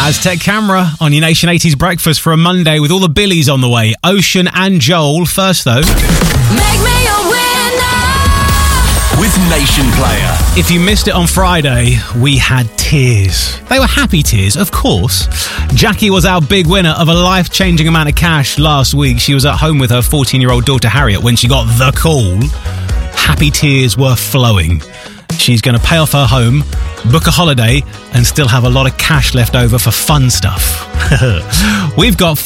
Aztec Camera on your Nation 80s breakfast for a Monday with all the Billies on the way. Ocean and Joel first, though. Make me a winner with Nation Player. If you missed it on Friday, we had tears. They were happy tears, of course. Jackie was our big winner of a life-changing amount of cash last week. She was at home with her 14-year-old daughter Harriet when she got the call. Happy tears were flowing. She's going to pay off her home, book a holiday, and still have a lot of cash left over for fun stuff. We've got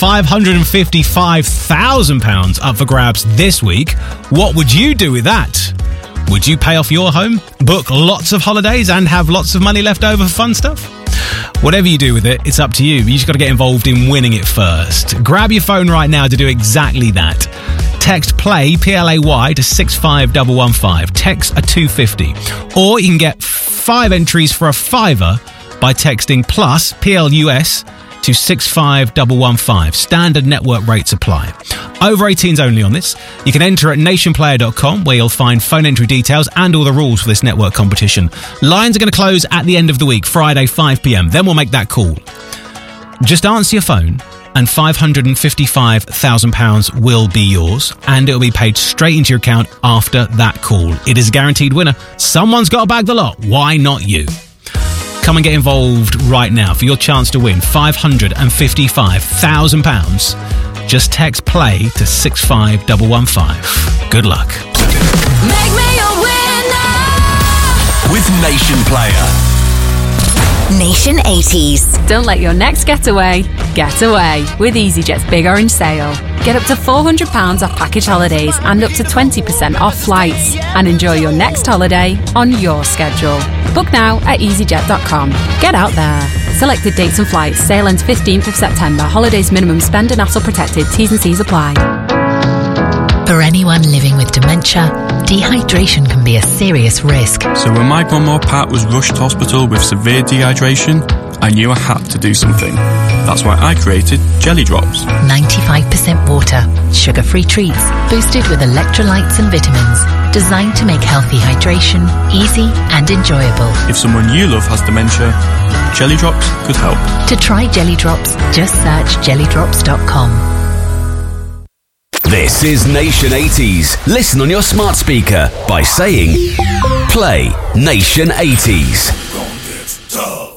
£555,000 up for grabs this week. What would you do with that? Would you pay off your home, book lots of holidays, and have lots of money left over for fun stuff? Whatever you do with it, it's up to you. You just got to get involved in winning it first. Grab your phone right now to do exactly that. Text PLAY, P-L-A-Y, to 65115. Text a 250. Or you can get 5 entries for a £5 by texting plus, P-L-U-S, to 65115. Standard network rates apply. Over 18s only on this. You can enter at nationplayer.com where you'll find phone entry details and all the rules for this network competition. Lines are going to close at the end of the week, Friday 5pm. Then we'll make that call. Just answer your phone and £555,000 will be yours, and it will be paid straight into your account after that call. It is a guaranteed winner. Someone's got to bag the lot. Why not you? Come and get involved right now for your chance to win £555,000. Just text PLAY to 65115. Good luck. Make me a winner with Nation Player. Nation 80s. Don't let your next getaway get away with EasyJet's Big Orange Sale. Get up to £400 off package holidays and up to 20% off flights. And enjoy your next holiday on your schedule. Book now at easyjet.com. Get out there. Selected dates and flights. Sale ends 15th of September. Holidays minimum spend and hassle protected. T's and C's apply. For anyone living with dementia, dehydration can be a serious risk. So when my grandma Pat was rushed to hospital with severe dehydration, I knew I had to do something. That's why I created Jelly Drops. 95% water, sugar-free treats, boosted with electrolytes and vitamins, designed to make healthy hydration easy and enjoyable. If someone you love has dementia, Jelly Drops could help. To try Jelly Drops, just search jellydrops.com. This is Nation 80s. Listen on your smart speaker by saying Play Nation 80s.